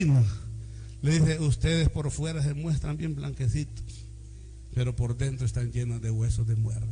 Le dice, ustedes por fuera se muestran bien blanquecitos, pero por dentro están llenos de huesos de muerte.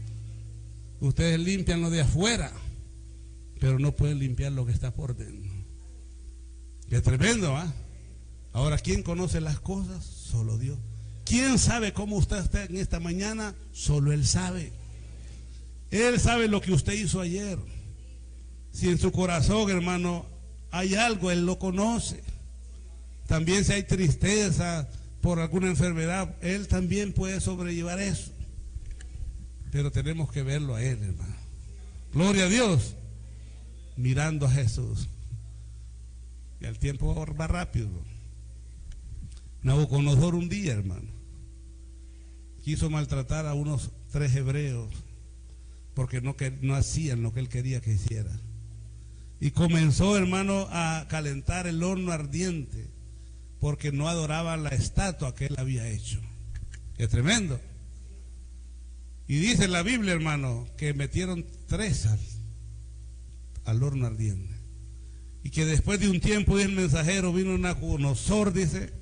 Ustedes limpian lo de afuera, pero no pueden limpiar lo que está por dentro. Qué tremendo, ¿ah? Ahora, ¿quién conoce las cosas? Solo Dios. ¿Quién sabe cómo usted está en esta mañana? Solo Él sabe. Él sabe lo que usted hizo ayer. Si en su corazón, hermano, hay algo, Él lo conoce. También si hay tristeza por alguna enfermedad, Él también puede sobrellevar eso. Pero tenemos que verlo a Él, hermano. Gloria a Dios. Mirando a Jesús. Y el tiempo va rápido. Nabucodonosor un día, hermano, quiso maltratar a unos 3 hebreos porque no hacían lo que él quería que hiciera. Y comenzó, hermano, a calentar el horno ardiente porque no adoraban la estatua que él había hecho. Es tremendo. Y dice la Biblia, hermano, que metieron 3 al horno ardiente. Y que después de un tiempo el mensajero vino Nabucodonosor, dice,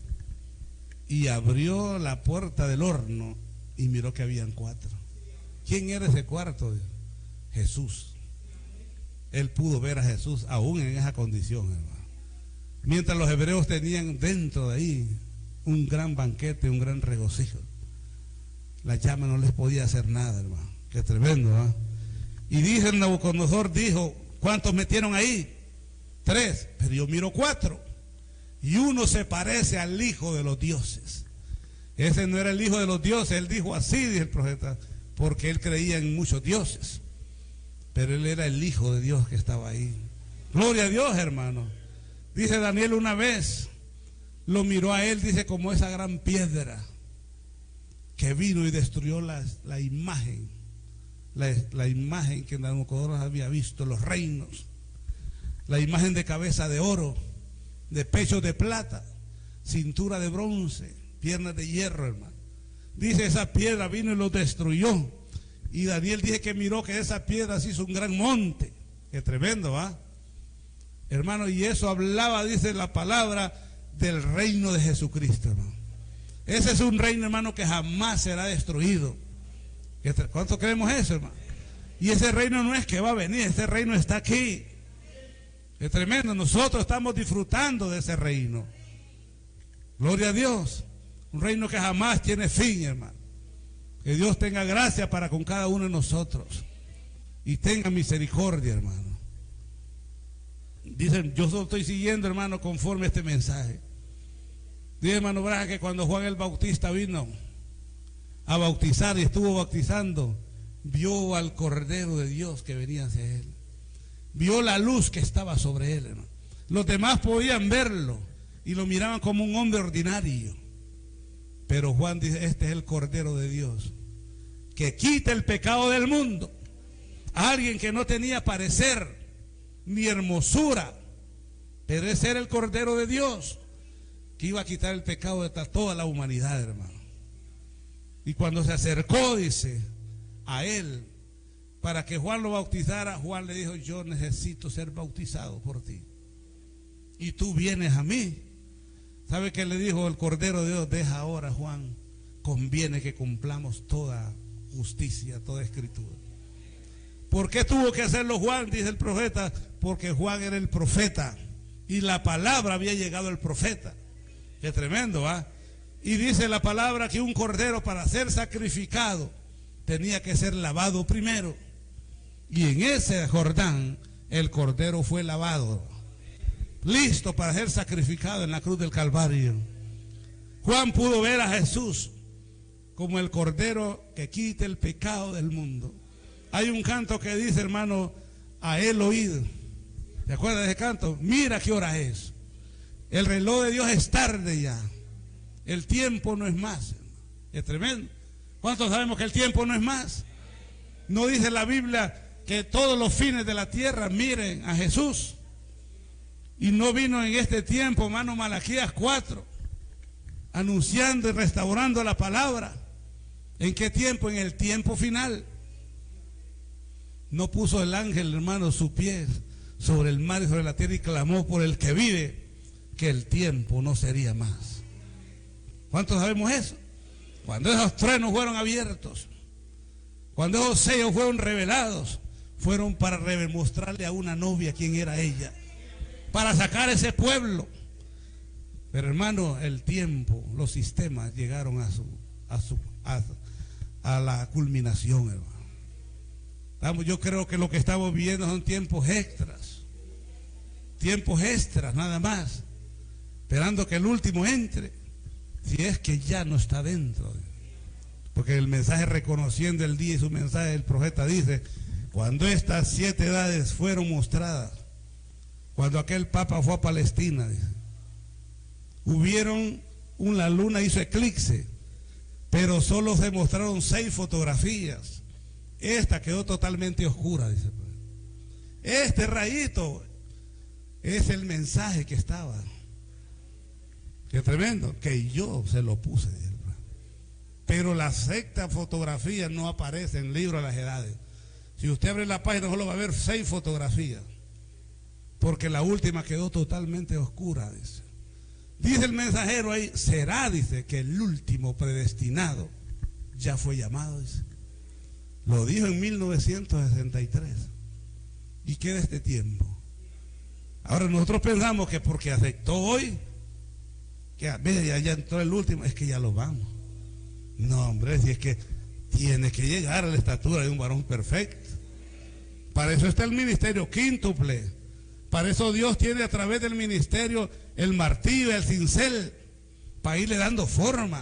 y abrió la puerta del horno y miró que habían 4. ¿Quién era ese cuarto? Jesús. Él pudo ver a Jesús aún en esa condición, hermano. Mientras los hebreos tenían dentro de ahí un gran banquete, un gran regocijo. La llama no les podía hacer nada, hermano. Qué tremendo, ¿eh? Y dice el Nabucodonosor, dijo, ¿cuántos metieron ahí? 3, pero yo miro 4. Y uno se parece al hijo de los dioses. Ese no era el hijo de los dioses. Él dijo así, dice el profeta, porque él creía en muchos dioses, pero él era el hijo de Dios que estaba ahí. Gloria a Dios, hermano. Dice Daniel una vez, lo miró a él, dice, como esa gran piedra que vino y destruyó la imagen, la imagen que Nabucodonosor había visto, los reinos, la imagen de cabeza de oro, de pecho de plata, cintura de bronce, piernas de hierro, hermano. Dice, esa piedra vino y lo destruyó. Y Daniel dice que miró que esa piedra se hizo un gran monte. Qué tremendo, ¿va? Hermano, y eso hablaba, dice la palabra, del reino de Jesucristo, hermano. Ese es un reino, hermano, que jamás será destruido. ¿Cuánto creemos eso, hermano? Y ese reino no es que va a venir, ese reino está aquí. Es tremendo, nosotros estamos disfrutando de ese reino. Gloria a Dios. Un reino que jamás tiene fin, hermano. Que Dios tenga gracia para con cada uno de nosotros y tenga misericordia, hermano. Dicen, yo solo estoy siguiendo, hermano, conforme a este mensaje. Dice hermano Braga que cuando Juan el Bautista vino a bautizar y estuvo bautizando, vio al Cordero de Dios que venía hacia él. Vio la luz que estaba sobre él, hermano. Los demás podían verlo y lo miraban como un hombre ordinario. Pero Juan dice, este es el Cordero de Dios, que quita el pecado del mundo. Alguien que no tenía parecer ni hermosura, pero ese era el Cordero de Dios, que iba a quitar el pecado de toda la humanidad, hermano. Y cuando se acercó, dice, a él, para que Juan lo bautizara, Juan le dijo, yo necesito ser bautizado por ti, y tú vienes a mí. ¿Sabe qué le dijo el Cordero de Dios? Deja ahora, Juan, conviene que cumplamos toda justicia, toda escritura. ¿Por qué tuvo que hacerlo Juan? Dice el profeta, porque Juan era el profeta y la palabra había llegado al profeta. Qué tremendo, ¿va? Y dice la palabra que un cordero para ser sacrificado tenía que ser lavado primero, y en ese Jordán el cordero fue lavado, listo para ser sacrificado en la cruz del Calvario. Juan pudo ver a Jesús como el Cordero que quita el pecado del mundo. Hay un canto que dice, hermano, a él oíd. ¿Te acuerdas de ese canto? Mira qué hora es. El reloj de Dios es tarde ya. El tiempo no es más. Es tremendo. ¿Cuántos sabemos que el tiempo no es más? ¿No dice la Biblia que todos los fines de la tierra miren a Jesús? Y no vino en este tiempo, hermano, Malaquías 4, anunciando y restaurando la palabra. ¿En qué tiempo? En el tiempo final. No puso el ángel, hermano, su pie sobre el mar y sobre la tierra y clamó por el que vive, que el tiempo no sería más. ¿Cuántos sabemos eso? Cuando esos truenos fueron abiertos, cuando esos sellos fueron revelados, fueron para mostrarle a una novia quién era ella, para sacar ese pueblo. Pero hermano, el tiempo, los sistemas llegaron a la culminación, hermano. Yo creo que lo que estamos viviendo son tiempos extras nada más, esperando que el último entre, si es que ya no está dentro. Porque el mensaje reconociendo el día y su mensaje, el profeta dice, cuando estas 7 edades fueron mostradas, cuando aquel papa fue a Palestina, dice, la luna hizo eclipse, pero solo se mostraron 6 fotografías. Esta quedó totalmente oscura, dice. Este rayito es el mensaje que estaba. Qué tremendo, que yo se lo puse. Pero la sexta fotografía no aparece en el libro de las edades. Si usted abre la página solo va a ver 6 fotografías, porque la última quedó totalmente oscura, dice. Dice el mensajero ahí, será, dice, que el último predestinado ya fue llamado, dice. Lo dijo en 1963. ¿Y qué de este tiempo? Ahora nosotros pensamos que porque aceptó hoy, que ya entró el último, es que ya lo vamos. No, hombre, si es que tiene que llegar a la estatura de un varón perfecto. Para eso está el ministerio quíntuple. Para eso Dios tiene a través del ministerio el martillo y el cincel, para irle dando forma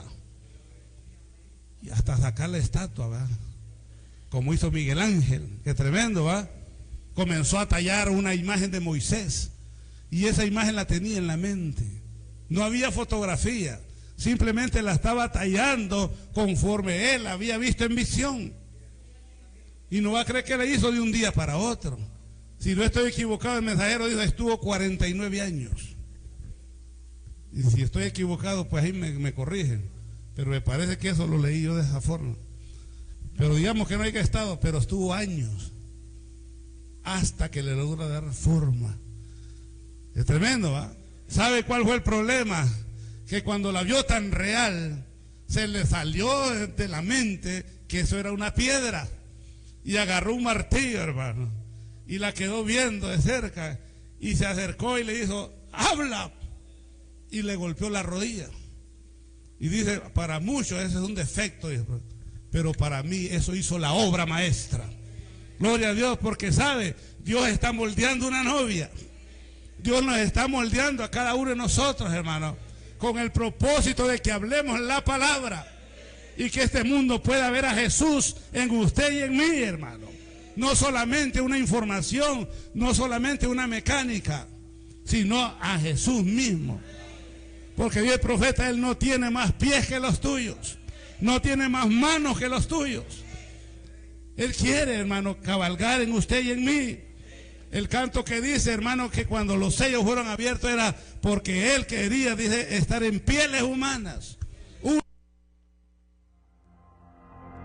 y hasta sacar la estatua, ¿va? Como hizo Miguel Ángel, que tremendo, ¿va? Comenzó a tallar una imagen de Moisés y esa imagen la tenía en la mente. No había fotografía, simplemente la estaba tallando conforme él había visto en visión. Y no va a creer que la hizo de un día para otro. Si no estoy equivocado, el mensajero dijo estuvo 49 años. Y si estoy equivocado, pues ahí me corrigen. Pero me parece que eso lo leí yo de esa forma. Pero digamos que no hay que estado, pero estuvo años hasta que le logra dar forma. Es tremendo, ¿va? ¿Sabe cuál fue el problema? Que cuando la vio tan real, se le salió de la mente que eso era una piedra. Y agarró un martillo, hermano, y la quedó viendo de cerca. Y se acercó y le dijo, habla. Y le golpeó la rodilla. Y dice, para muchos ese es un defecto, pero para mí eso hizo la obra maestra. Gloria a Dios, porque sabe, Dios está moldeando una novia. Dios nos está moldeando a cada uno de nosotros, hermano, con el propósito de que hablemos la palabra y que este mundo pueda ver a Jesús en usted y en mí, hermano. No solamente una información, no solamente una mecánica, sino a Jesús mismo. Porque Dios el profeta, él no tiene más pies que los tuyos, no tiene más manos que los tuyos. Él quiere, hermano, cabalgar en usted y en mí. El canto que dice, hermano, que cuando los sellos fueron abiertos era porque él quería, dice, estar en pieles humanas.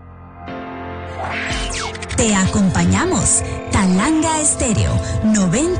Te acompañamos. Talanga Estéreo 90.